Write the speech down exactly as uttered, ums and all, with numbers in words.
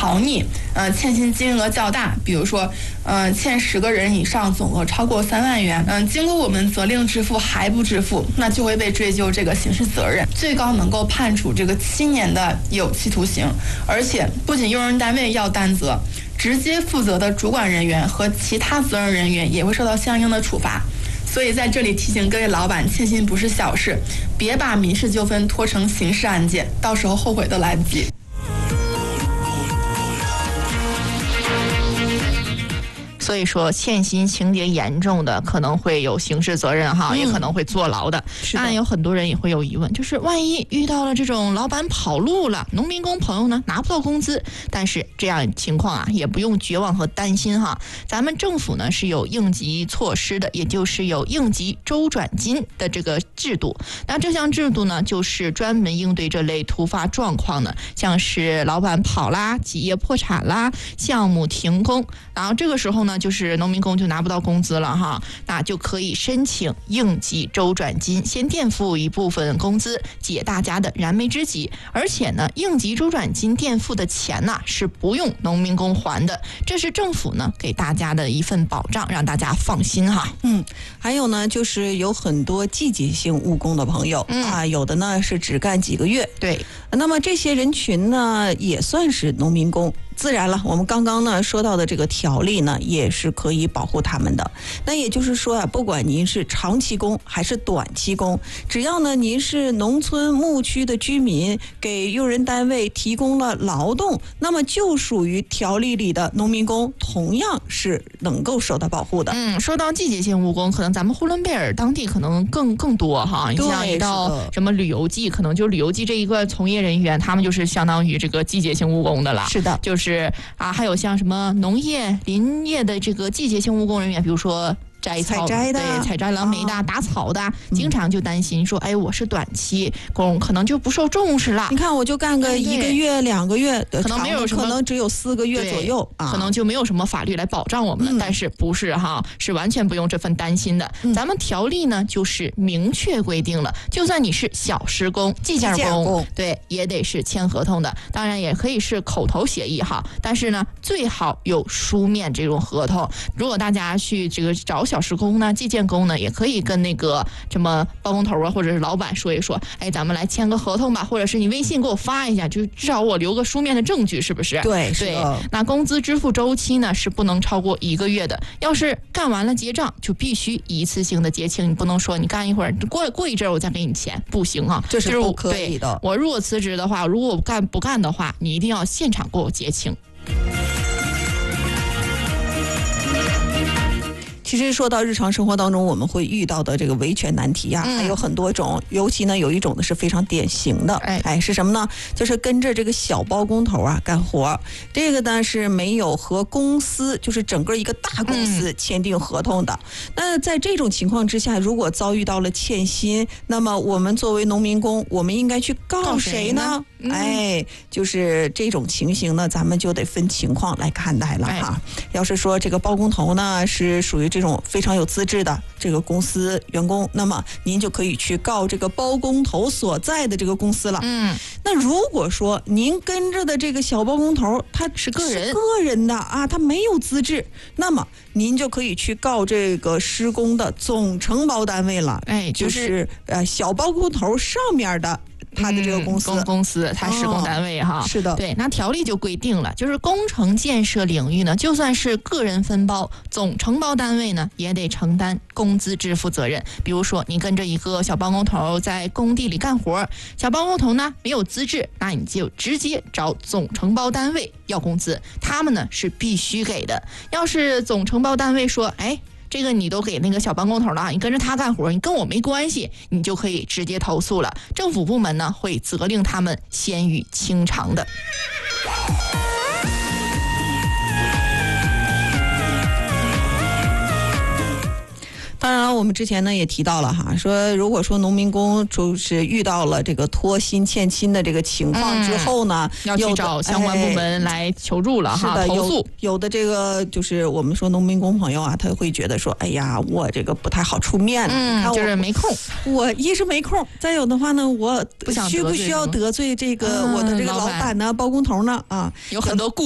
逃匿，呃，欠薪金额较大，比如说，呃，欠十个人以上，总额超过三万元，嗯、呃，经过我们责令支付还不支付，那就会被追究这个刑事责任，最高能够判处这个七年的有期徒刑，而且不仅用人单位要担责，直接负责的主管人员和其他责任人员也会受到相应的处罚。所以在这里提醒各位老板，欠薪不是小事，别把民事纠纷拖成刑事案件，到时候后悔都来不及。 所以说欠薪情节严重的可能会有刑事责任哈、嗯，也可能会坐牢的。当然有很多人也会有疑问，就是万一遇到了这种老板跑路了，农民工朋友呢拿不到工资，但是这样情况啊也不用绝望和担心哈。咱们政府呢是有应急措施的，也就是有应急周转金的这个制度。那这项制度呢就是专门应对这类突发状况的，像是老板跑啦、企业破产啦、项目停工，然后这个时候呢就是农民工就拿不到工资了哈，那就可以申请应急周转金，先垫付一部分工资，解大家的燃眉之急。而且呢，应急周转金垫付的钱呢是不用农民工还的，这是政府呢给大家的一份保障，让大家放心哈。 嗯，还有呢，就是有很多季节性务工的朋友、嗯、啊，有的呢是只干几个月， 对， 那么这些人群呢也算是农民工。自然了，我们刚刚呢说到的这个条例呢，也是可以保护他们的。那也就是说啊，不管您是长期工还是短期工，只要呢您是农村牧区的居民，给用人单位提供了劳动，那么就属于条例里的农民工，同样是能够受到保护的。 嗯，说到季节性务工，可能咱们呼伦贝尔当地可能更更多哈。你像一到什么旅游季，可能就旅游季这一个从业人员，他们就是相当于这个季节性务工的了。 是的， 就是。是啊，还有像什么农业、林业的这个季节性务工人员，比如说摘草、 采摘的， 对，采摘蓝莓的、哦、打草的，经常就担心说，哎，我是短期工，可能就不受重视了。 你看，我就干个一个月、两个月， 可能没有什么， 可能只有四个月左右， 啊、可能就没有什么法律来保障我们了。嗯、但是不是哈，是完全不用这份担心的。嗯、咱们条例呢，就是明确规定了，就算你是小时工、计件工，工对，也得是签合同的。当然也可以是口头协议哈，但是呢，最好有书面这种合同。如果大家去这个找小时工呢、计件工呢，也可以跟那个什么包工头啊，或者是老板说一说，哎，咱们来签个合同吧，或者是你微信给我发一下，就至少我留个书面的证据，是不是？ 对， 对。那工资支付周期呢是不能超过一个月的，要是干完了结账，就必须一次性的结清，你不能说你干一会儿，过过一阵我再给你钱，不行啊， 这是不可以的。 我如果辞职的话，如果我干不干的话，你一定要现场给我结清。 其实说到日常生活当中我们会遇到的这个维权难题啊，嗯、还有很多种，尤其呢有一种呢是非常典型的，哎哎是什么呢？就是跟着这个小包工头啊干活，这个呢是没有和公司，就是整个一个大公司签订合同的。嗯、那在这种情况之下，如果遭遇到了欠薪，那么我们作为农民工，我们应该去告谁呢？告谁呢？嗯、哎，就是这种情形呢，咱们就得分情况来看待了哈。哎、要是说这个包工头呢是属于这种非常有资质的这个公司员工，那么您就可以去告这个包工头所在的这个公司了。嗯，那如果说您跟着的这个小包工头他是个人个人的啊，他没有资质，那么您就可以去告这个施工的总承包单位了。 哎， 就是、就是、呃小包工头上面的。他的这个公司， 嗯、公公司，他施工单位哈、 哦，是的， 对，那条例就规定了，就是工程建设领域呢，就算是个人分包，总承包单位呢也得承担工资支付责任。比如说，你跟着一个小包工头在工地里干活，小包工头呢没有资质，那你就直接找总承包单位要工资，他们呢是必须给的。要是总承包单位说，哎，这个你都给那个小办工头了，你跟着他干活，你跟我没关系，你就可以直接投诉了。政府部门呢会责令他们先予清偿的。 当然我们之前呢也提到了哈，说如果说农民工就是遇到了这个拖薪欠薪的这个情况之后呢、 嗯、要去找相关部门来求助了哈、哎、投诉。 有的这个就是我们说农民工朋友啊，他会觉得说，哎呀，我这个不太好出面， 嗯， 看我就是没空， 我一是没空，再有的话呢，我不想需不需要得罪这个我的这个老板呢、包工头呢啊， 有很多顾